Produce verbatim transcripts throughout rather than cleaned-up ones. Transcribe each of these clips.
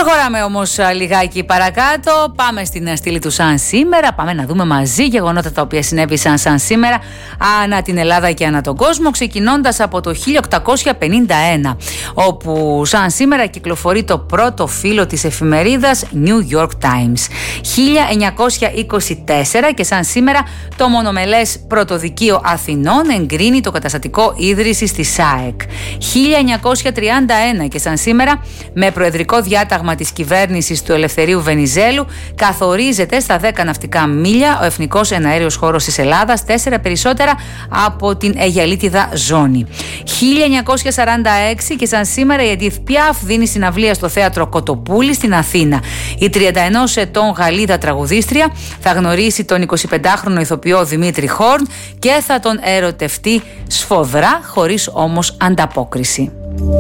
Προχωράμε όμως λιγάκι παρακάτω. Πάμε στην στήλη του σαν σήμερα. Πάμε να δούμε μαζί γεγονότα τα οποία συνέβησαν σαν σήμερα ανά την Ελλάδα και ανά τον κόσμο, ξεκινώντας από το χίλια οκτακόσια πενήντα ένα, όπου σαν σήμερα κυκλοφορεί το πρώτο φύλλο της εφημερίδας New York Times. χίλια εννιακόσια είκοσι τέσσερα και σαν σήμερα το μονομελές Πρωτοδικείο Αθηνών εγκρίνει το καταστατικό ίδρυσης της ΣΑΕΚ. χίλια εννιακόσια τριάντα ένα και σαν σήμερα, με προεδρικό διάταγμα της κυβέρνησης του Ελευθερίου Βενιζέλου, καθορίζεται στα δέκα ναυτικά μίλια ο εθνικός εναέριος χώρος της Ελλάδας, τέσσερα περισσότερα από την Αιγιαλίτιδα ζώνη. χίλια εννιακόσια σαράντα έξι και σαν σήμερα η Edith Piaf δίνει συναυλία στο θέατρο Κοτοπούλη στην Αθήνα. Η τριάντα ενός ετών Γαλλίδα τραγουδίστρια θα γνωρίσει τον εικοσιπεντάχρονο ηθοποιό Δημήτρη Χόρν και θα τον ερωτευτεί σφοδρά, χωρίς όμως ανταπόκριση.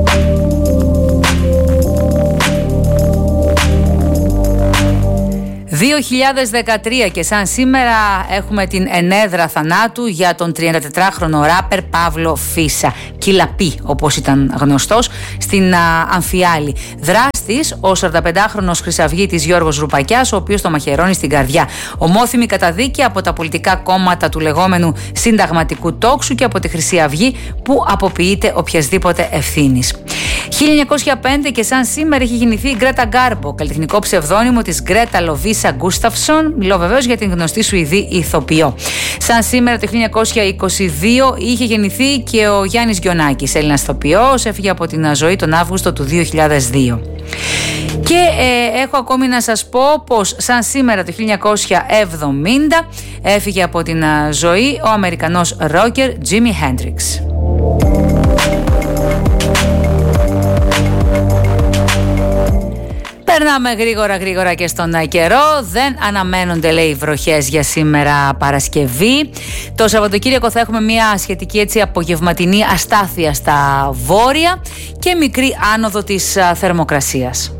δύο χιλιάδες δεκατρία και σαν σήμερα έχουμε την ενέδρα θανάτου για τον τριαντατετράχρονο ράπερ Παύλο Φίσα, Κιλαπή όπως ήταν γνωστός, στην α, Αμφιάλη. Δράστης ο σαρανταπεντάχρονος χρυσαυγίτης Γιώργος Ρουπακιάς, ο οποίος το μαχαιρώνει στην καρδιά. Ομόθυμη καταδίκη από τα πολιτικά κόμματα του λεγόμενου συνταγματικού τόξου και από τη Χρυσή Αυγή, που αποποιείται οποιασδήποτε ευθύνης. χίλια εννιακόσια πέντε και σαν σήμερα έχει γεννηθεί η Γκρέτα Γκάρμπο, καλλιτεχνικό ψευδόνυμο της Γκρέτα Λοβίσα Γκούσταυσον. Μιλώ βεβαίως για την γνωστή Σουηδή ηθοποιό. Σαν σήμερα το χίλια εννιακόσια είκοσι δύο είχε γεννηθεί και ο Γιάννης Γκιονάκης, Έλληνας ηθοποιός, έφυγε από την ζωή τον Αύγουστο του δύο χιλιάδες δύο. Και ε, έχω ακόμη να σας πω πως σαν σήμερα το χίλια εννιακόσια εβδομήντα έφυγε από την ζωή ο Αμερικανός ρόκερ Τζίμι Χέντριξ. Περνάμε γρήγορα γρήγορα και στον καιρό. Δεν αναμένονται, λέει, βροχές για σήμερα Παρασκευή. Το Σαββατοκύριακο θα έχουμε μια σχετική έτσι απογευματινή αστάθεια στα βόρεια και μικρή άνοδο της α, θερμοκρασίας.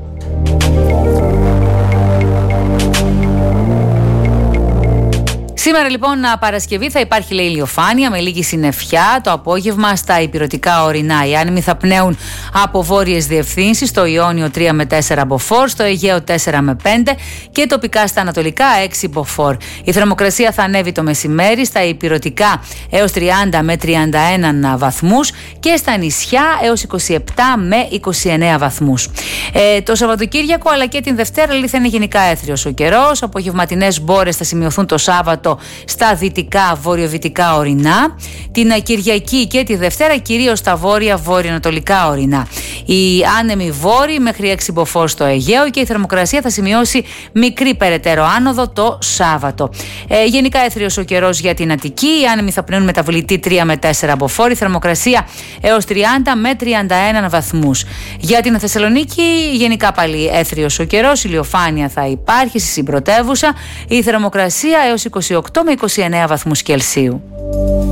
Σήμερα λοιπόν Παρασκευή θα υπάρχει, λέει, ηλιοφάνεια με λίγη συννεφιά το απόγευμα στα ηπειρωτικά ορεινά. Οι άνεμοι θα πνέουν από βόρειες διευθύνσεις, στο Ιόνιο τρία με τέσσερα μποφόρ, στο Αιγαίο τέσσερα με πέντε και τοπικά στα ανατολικά έξι μποφόρ. Η θερμοκρασία θα ανέβει το μεσημέρι στα ηπειρωτικά έως τριάντα με τριάντα ένα βαθμούς και στα νησιά έως είκοσι επτά με είκοσι εννέα βαθμούς. Ε, το Σαββατοκύριακο αλλά και την Δευτέρα, λέει, θα είναι γενικά έθριος ο καιρός. Απογευματινές μπόρες θα σημειωθούν το Σάββατο στα δυτικά βορειοδυτικά ορεινά, την Κυριακή και τη Δευτέρα κυρίως στα βόρεια βορειοανατολικά ορεινά. Οι άνεμοι βόρειοι μέχρι έξι μποφόρ στο Αιγαίο και η θερμοκρασία θα σημειώσει μικρή περαιτέρω άνοδο το Σάββατο. Ε, γενικά έθριος ο καιρός για την Αττική, οι άνεμοι θα πνέουν μεταβλητή τρία με τέσσερα μποφόρ, η θερμοκρασία έως τριάντα με τριάντα ένα βαθμούς. Για την Θεσσαλονίκη γενικά πάλι έθριος ο καιρός, ηλιοφάνεια θα υπάρχει στη συμπρωτεύουσα, η θερμοκρασία έως είκοσι οκτώ με είκοσι εννέα βαθμούς Κελσίου.